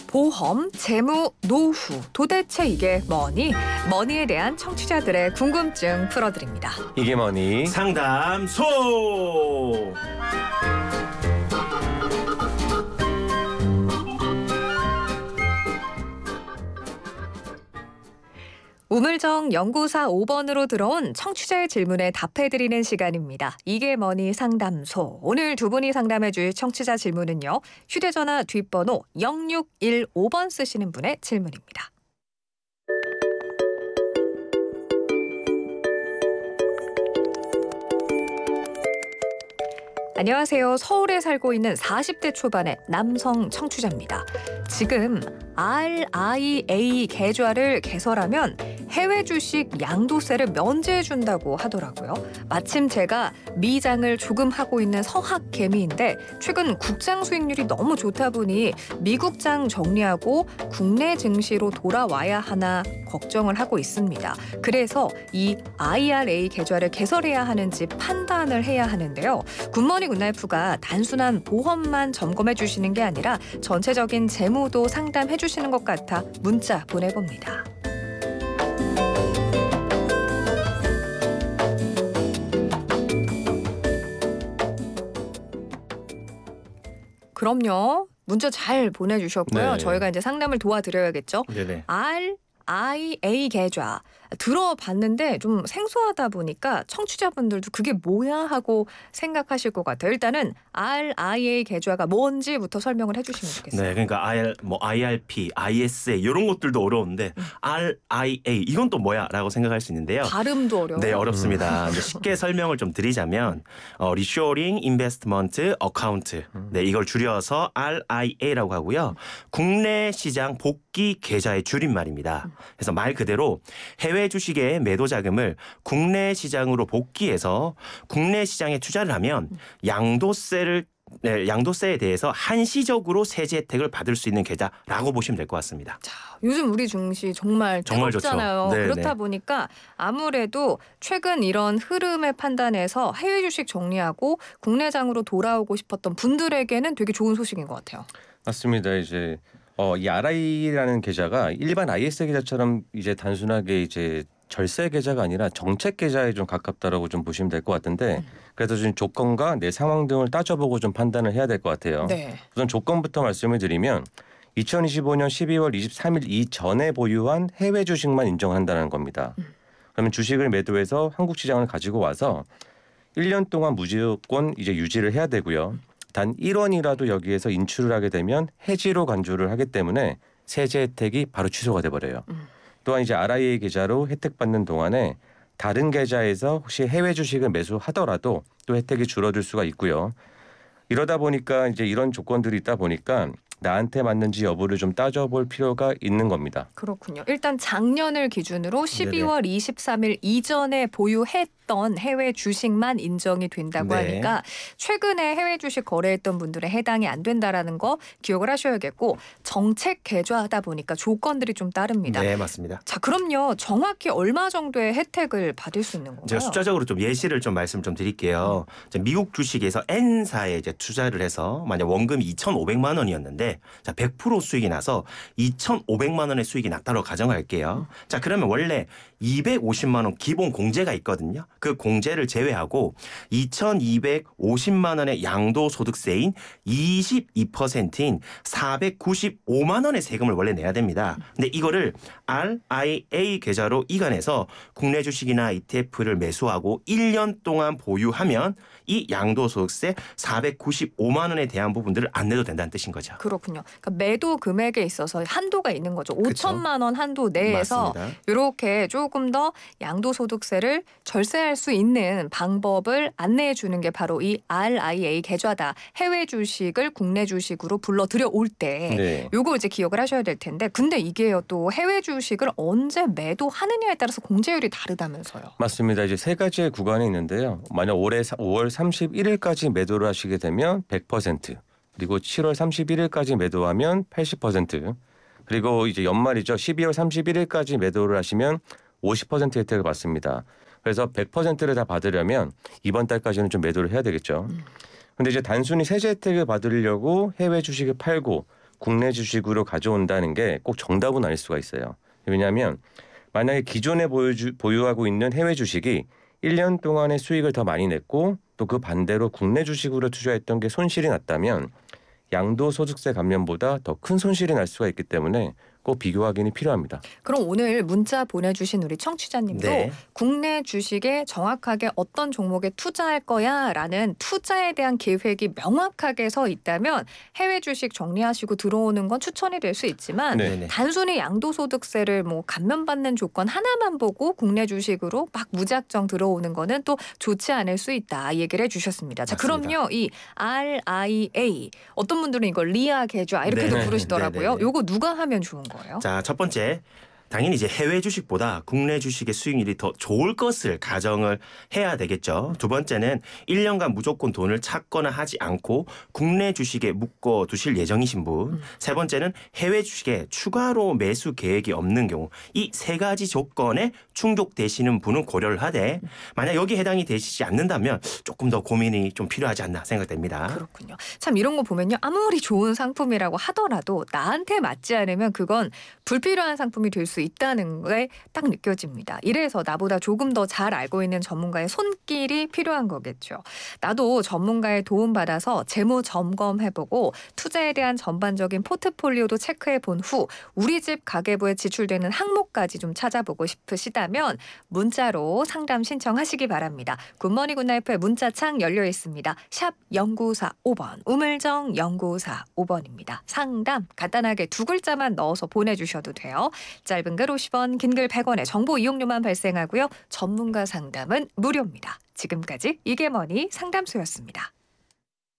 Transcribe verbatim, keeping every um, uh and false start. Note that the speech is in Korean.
보험, 재무, 노후, 도대체 이게 뭐니? 머니에 대한 청취자들의 궁금증 풀어드립니다. 이게 뭐니? 상담소. 우물정 연구사 오 번으로 들어온 청취자의 질문에 답해드리는 시간입니다. 이게 뭐니 상담소. 오늘 두 분이 상담해 주실 청취자 질문은요. 휴대전화 뒷번호 영육일오 번 쓰시는 분의 질문입니다. 안녕하세요. 서울에 살고 있는 사십 대 초반의 남성 청취자입니다. 지금 알아이에이 계좌를 개설하면 해외 주식 양도세를 면제해준다고 하더라고요. 마침 제가 미장을 조금 하고 있는 서학개미인데 최근 국장 수익률이 너무 좋다 보니 미국장 정리하고 국내 증시로 돌아와야 하나 걱정을 하고 있습니다. 그래서 이 아이알에이 계좌를 개설해야 하는지 판단을 해야 하는데요. 굿모닝 굿나이프가 단순한 보험만 점검해 주시는 게 아니라 전체적인 재무도 상담해 주시는 것 같아 문자 보내봅니다. 그럼요. 문자 잘 보내주셨고요. 네. 저희가 이제 상담을 도와드려야겠죠. 네네. 알아이에이 계좌 들어봤는데 좀 생소하다 보니까 청취자분들도 그게 뭐야 하고 생각하실 것 같아요. 일단은 알아이에이 계좌가 뭔지부터 설명을 해주시면 좋겠어요. 네, 그러니까 아이알, 뭐 아이알피, 아이에스에이 이런 것들도 어려운데 음. 알아이에이 이건 또 뭐야라고 생각할 수 있는데요. 발음도 어려워요. 네, 어렵습니다. 이제 쉽게 설명을 좀 드리자면 어, 리쇼링 인베스트먼트 어카운트. 네, 이걸 줄여서 알아이에이라고 하고요. 국내 시장 복귀 계좌의 줄임말입니다. 그래서 말 그대로 해외 주식의 매도 자금을 국내 시장으로 복귀해서 국내 시장에 투자를 하면 양도세를 네, 양도세에 대해서 한시적으로 세제 혜택을 받을 수 있는 계좌라고 보시면 될 것 같습니다. 자, 요즘 우리 증시 정말 정말 뜨겁잖아요. 좋죠. 네, 그렇다 네. 보니까 아무래도 최근 이런 흐름을 판단해서 해외 주식 정리하고 국내장으로 돌아오고 싶었던 분들에게는 되게 좋은 소식인 것 같아요. 맞습니다. 이제 어, 이 알아이라는 계좌가 일반 아이에스 계좌처럼 이제 단순하게 이제 절세 계좌가 아니라 정책 계좌에 좀 가깝다라고 좀 보시면 될 것 같은데 그래서 좀 조건과 내 상황 등을 따져보고 좀 판단을 해야 될 것 같아요. 네. 우선 조건부터 말씀을 드리면 이천이십오 년 십이월 이십삼 일 이전에 보유한 해외 주식만 인정한다는 겁니다. 그러면 주식을 매도해서 한국 시장을 가지고 와서 일 년 동안 무조건 이제 유지를 해야 되고요. 단 일 원이라도 여기에서 인출을 하게 되면 해지로 간주를 하기 때문에 세제 혜택이 바로 취소가 돼버려요. 음. 또한 이제 알아이에이 계좌로 혜택 받는 동안에 다른 계좌에서 혹시 해외 주식을 매수하더라도 또 혜택이 줄어들 수가 있고요. 이러다 보니까 이제 이런 조건들이 있다 보니까 나한테 맞는지 여부를 좀 따져볼 필요가 있는 겁니다. 그렇군요. 일단 작년을 기준으로 십이월 이십삼 일 이전에 보유했던 해외 주식만 인정이 된다고 네. 하니까 최근에 해외 주식 거래했던 분들은 해당이 안 된다라는 거 기억을 하셔야겠고 정책 계좌하다 보니까 조건들이 좀 따릅니다. 네, 맞습니다. 자, 그럼요. 정확히 얼마 정도의 혜택을 받을 수 있는 건가요? 제가 숫자적으로 좀 예시를 좀 말씀 좀 드릴게요. 음. 미국 주식에서 N사에 이제 투자를 해서 만약 원금이 이천오백만 원이었는데 자, 백 퍼센트 수익이 나서 이천오백만 원의 수익이 났다고 가정할게요. 음. 자, 그러면 원래 이백오십만 원 기본 공제가 있거든요. 그 공제를 제외하고 이천이백오십만 원의 양도소득세인 이십이 퍼센트인 사백구십오만 원의 세금을 원래 내야 됩니다. 근데 이거를 알아이에이 계좌로 이관해서 국내 주식이나 이티에프를 매수하고 일 년 동안 보유하면 이 양도소득세 사백구십오만 원에 대한 부분들을 안 내도 된다는 뜻인 거죠. 그렇군요. 그러니까 매도 금액에 있어서 한도가 있는 거죠. 오천만 원 한도 내에서 맞습니다. 이렇게 조금 더 양도소득세를 절세할 수 있는 방법을 안내해 주는 게 바로 이 알아이에이 계좌다. 해외 주식을 국내 주식으로 불러들여 올 때 네. 요거 이제 기억을 하셔야 될 텐데 근데 이게요 또 해외 주식을 언제 매도하느냐에 따라서 공제율이 다르다면서요. 맞습니다. 이제 세 가지의 구간이 있는데요. 만약 올해 오월 삼십일 일까지 매도를 하시게 되면 백 퍼센트, 그리고 칠월 삼십일 일까지 매도하면 팔십 퍼센트, 그리고 이제 연말이죠. 십이월 삼십일 일까지 매도를 하시면 오십 퍼센트 혜택을 받습니다. 그래서 백 퍼센트를 다 받으려면 이번 달까지는 좀 매도를 해야 되겠죠. 음. 근데 이제 단순히 세제 혜택을 받으려고 해외 주식을 팔고 국내 주식으로 가져온다는 게 꼭 정답은 아닐 수가 있어요. 왜냐하면 만약에 기존에 보유주, 보유하고 있는 해외 주식이 일 년 동안의 수익을 더 많이 냈고 또 그 반대로 국내 주식으로 투자했던 게 손실이 났다면 양도소득세 감면보다 더 큰 손실이 날 수가 있기 때문에 꼭 비교 확인이 필요합니다. 그럼 오늘 문자 보내주신 우리 청취자님도 네. 국내 주식에 정확하게 어떤 종목에 투자할 거야라는 투자에 대한 계획이 명확하게 서 있다면 해외 주식 정리하시고 들어오는 건 추천이 될 수 있지만 네. 네네. 단순히 양도소득세를 뭐 감면받는 조건 하나만 보고 국내 주식으로 막 무작정 들어오는 거는 또 좋지 않을 수 있다 이 얘기를 해주셨습니다. 자, 맞습니다. 그럼요 이 알 아이 에이 어떤 분들은 이걸 리아 계좌 이렇게도 네. 부르시더라고요. 네네네. 요거 누가 하면 좋은 거예요? 자, 첫 번째. 당연히 이제 해외 주식보다 국내 주식의 수익률이 더 좋을 것을 가정을 해야 되겠죠. 두 번째는 일 년간 무조건 돈을 찾거나 하지 않고 국내 주식에 묶어 두실 예정이신 분. 음. 세 번째는 해외 주식에 추가로 매수 계획이 없는 경우. 이 세 가지 조건에 충족되시는 분은 고려를 하되 만약 여기에 해당이 되시지 않는다면 조금 더 고민이 좀 필요하지 않나 생각됩니다. 그렇군요. 참 이런 거 보면요. 아무리 좋은 상품이라고 하더라도 나한테 맞지 않으면 그건 불필요한 상품이 될 수 있다는 게 딱 느껴집니다. 이래서 나보다 조금 더 잘 알고 있는 전문가의 손길이 필요한 거겠죠. 나도 전문가의 도움받아서 재무 점검해보고 투자에 대한 전반적인 포트폴리오도 체크해본 후 우리 집 가계부에 지출되는 항목까지 좀 찾아보고 싶으시다면 문자로 상담 신청하시기 바랍니다. 굿모닝 굿나잇의 문자창 열려 있습니다. 샵 영구사오 번 우물정 영구사오 번입니다. 상담 간단하게 두 글자만 넣어서 보내주셔도 돼요. 짧은 글 오십 원, 긴 글 백 원의 정보 이용료만 발생하고요. 전문가 상담은 무료입니다. 지금까지 이게 뭐니 상담소였습니다.